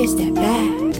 It's that black.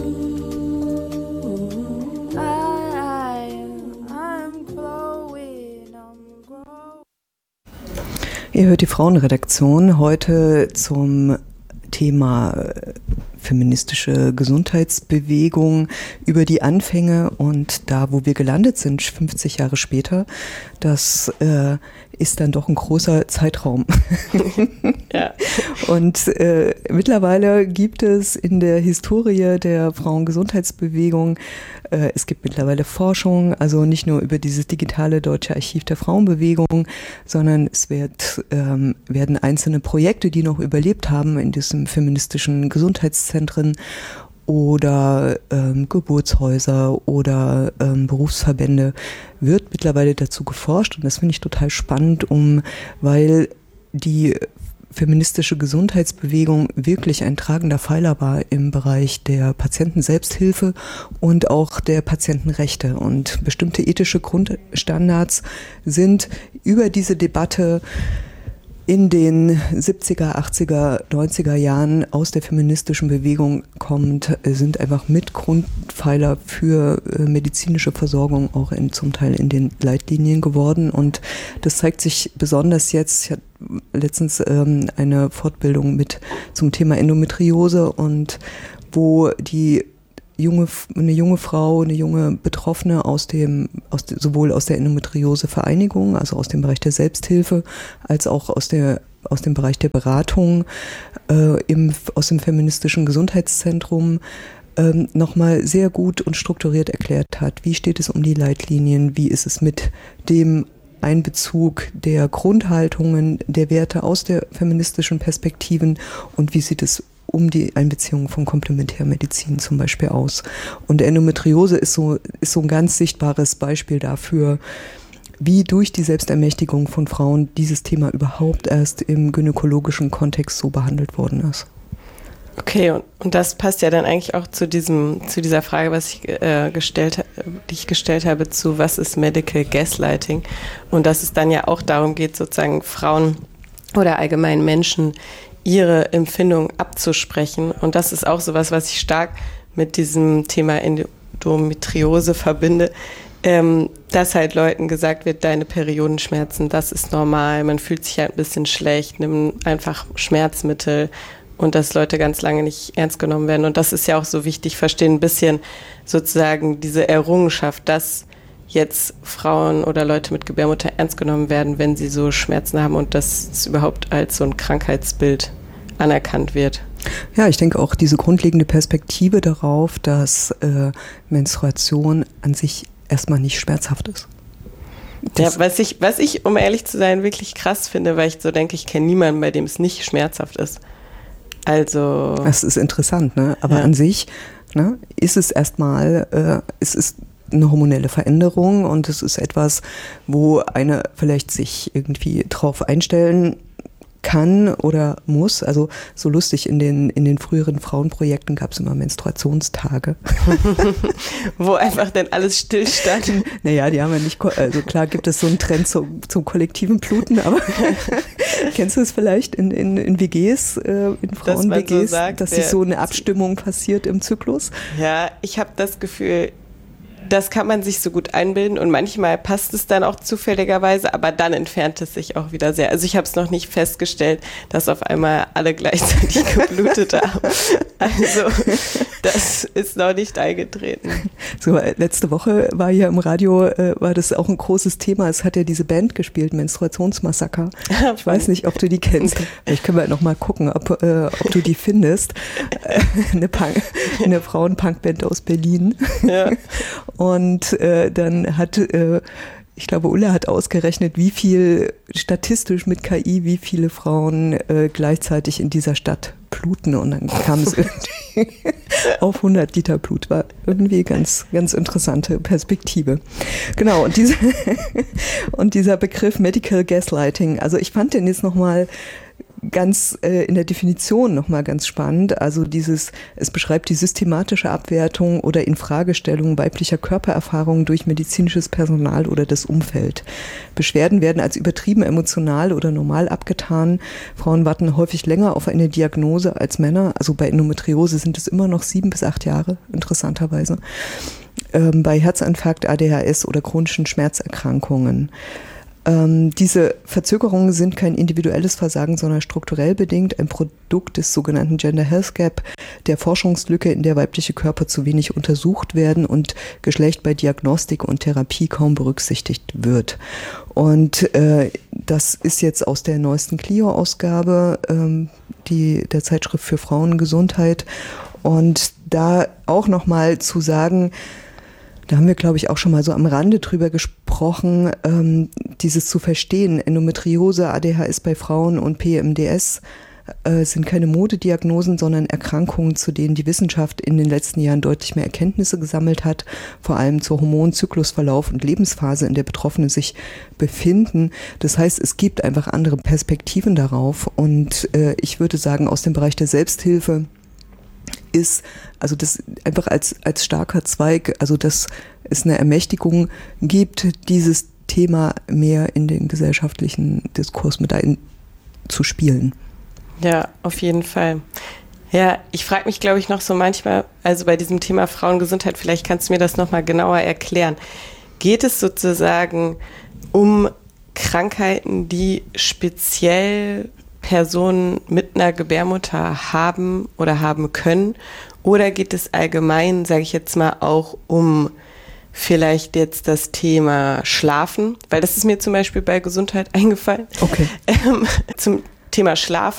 Ihr hört die Frauenredaktion heute zum Thema feministische Gesundheitsbewegung, über die Anfänge und da, wo wir gelandet sind, 50 Jahre später. Das ist dann doch ein großer Zeitraum. Ja. Und mittlerweile gibt es in der Historie der Frauengesundheitsbewegung, es gibt mittlerweile Forschung, also nicht nur über dieses digitale Deutsche Archiv der Frauenbewegung, sondern es werden einzelne Projekte, die noch überlebt haben in diesem feministischen Gesundheitszentren oder Geburtshäuser oder Berufsverbände, wird mittlerweile dazu geforscht und das finde ich total spannend, weil die feministische Gesundheitsbewegung wirklich ein tragender Pfeiler war im Bereich der Patientenselbsthilfe und auch der Patientenrechte. Und bestimmte ethische Grundstandards sind über diese Debatte in den 70er, 80er, 90er Jahren aus der feministischen Bewegung kommend, sind einfach mit Grundpfeiler für medizinische Versorgung auch zum Teil in den Leitlinien geworden. Und das zeigt sich besonders jetzt. Ich hatte letztens eine Fortbildung zum Thema Endometriose und wo eine junge Frau, eine junge Betroffene sowohl aus der Endometriose-Vereinigung, also aus dem Bereich der Selbsthilfe, als auch aus dem Bereich der Beratung aus dem feministischen Gesundheitszentrum nochmal sehr gut und strukturiert erklärt hat, wie steht es um die Leitlinien, wie ist es mit dem Einbezug der Grundhaltungen, der Werte aus der feministischen Perspektiven und wie sieht es um die Einbeziehung von Komplementärmedizin zum Beispiel aus. Und Endometriose ist so ein ganz sichtbares Beispiel dafür, wie durch die Selbstermächtigung von Frauen dieses Thema überhaupt erst im gynäkologischen Kontext so behandelt worden ist. Okay, und das passt ja dann eigentlich auch zu dieser Frage, die ich gestellt habe, zu was ist Medical Gaslighting? Und dass es dann ja auch darum geht, sozusagen Frauen oder allgemein Menschen ihre Empfindungen abzusprechen. Und das ist auch sowas, was ich stark mit diesem Thema Endometriose verbinde, dass halt Leuten gesagt wird, deine Periodenschmerzen, das ist normal, man fühlt sich halt ein bisschen schlecht, nimm einfach Schmerzmittel. Und dass Leute ganz lange nicht ernst genommen werden. Und das ist ja auch so wichtig, verstehen ein bisschen sozusagen diese Errungenschaft, dass jetzt Frauen oder Leute mit Gebärmutter ernst genommen werden, wenn sie so Schmerzen haben und dass es überhaupt als so ein Krankheitsbild anerkannt wird. Ja, ich denke auch diese grundlegende Perspektive darauf, dass Menstruation an sich erstmal nicht schmerzhaft ist. Ja, was ich, um ehrlich zu sein, wirklich krass finde, weil ich so denke, ich kenne niemanden, bei dem es nicht schmerzhaft ist. Also. Das ist interessant, ne? Aber ja. An sich, ne, ist es erstmal, es ist eine hormonelle Veränderung und es ist etwas, wo eine vielleicht sich irgendwie drauf einstellen kann oder muss. Also so lustig, in den früheren Frauenprojekten gab es immer Menstruationstage. Wo einfach dann alles stillstand. Naja, die haben ja nicht, also klar gibt es so einen Trend zum kollektiven Bluten, aber kennst du es vielleicht in WGs, in Frauen-WGs, so dass sich so eine Abstimmung passiert im Zyklus? Ja, ich habe das Gefühl, das kann man sich so gut einbilden und manchmal passt es dann auch zufälligerweise, aber dann entfernt es sich auch wieder sehr. Also ich habe es noch nicht festgestellt, dass auf einmal alle gleichzeitig geblutet haben. Also das ist noch nicht eingetreten. So, letzte Woche war hier im Radio, war das auch ein großes Thema. Es hat ja diese Band gespielt, Menstruationsmassaker. Ich weiß nicht, ob du die kennst. Vielleicht können wir noch mal gucken, ob du die findest. Eine Frauen-Punk-Band aus Berlin. Ja. Und dann ich glaube, Ulla hat ausgerechnet, wie viel statistisch mit KI, wie viele Frauen gleichzeitig in dieser Stadt bluten. Und dann kam es irgendwie auf 100 Liter Blut. War irgendwie ganz, ganz interessante Perspektive. Genau, und dieser Begriff Medical Gaslighting, also ich fand den jetzt nochmal ganz in der Definition nochmal ganz spannend. Also es beschreibt die systematische Abwertung oder Infragestellung weiblicher Körpererfahrungen durch medizinisches Personal oder das Umfeld. Beschwerden werden als übertrieben emotional oder normal abgetan. Frauen warten häufig länger auf eine Diagnose als Männer. Also bei Endometriose sind es immer noch 7 bis 8 Jahre, interessanterweise. Bei Herzinfarkt, ADHS oder chronischen Schmerzerkrankungen. Diese Verzögerungen sind kein individuelles Versagen, sondern strukturell bedingt, ein Produkt des sogenannten Gender Health Gap, der Forschungslücke, in der weibliche Körper zu wenig untersucht werden und Geschlecht bei Diagnostik und Therapie kaum berücksichtigt wird. Und das ist jetzt aus der neuesten Clio-Ausgabe der Zeitschrift für Frauengesundheit. Und da auch nochmal zu sagen, da haben wir, glaube ich, auch schon mal so am Rande drüber gesprochen, dieses zu verstehen. Endometriose, ADHS bei Frauen und PMDS sind keine Modediagnosen, sondern Erkrankungen, zu denen die Wissenschaft in den letzten Jahren deutlich mehr Erkenntnisse gesammelt hat, vor allem zur Hormonzyklusverlauf und Lebensphase, in der Betroffene sich befinden. Das heißt, es gibt einfach andere Perspektiven darauf. Und ich würde sagen, aus dem Bereich der Selbsthilfe ist, also das einfach als starker Zweig, also dass es eine Ermächtigung gibt, dieses Thema mehr in den gesellschaftlichen Diskurs mit einzuspielen. Ja, auf jeden Fall. Ja, ich frage mich, glaube ich, noch so manchmal, also bei diesem Thema Frauengesundheit, vielleicht kannst du mir das nochmal genauer erklären. Geht es sozusagen um Krankheiten, die speziell Personen mit einer Gebärmutter haben oder haben können? Oder geht es allgemein, sage ich jetzt mal, auch um vielleicht jetzt das Thema Schlafen? Weil das ist mir zum Beispiel bei Gesundheit eingefallen. Okay. Zum Thema Schlafen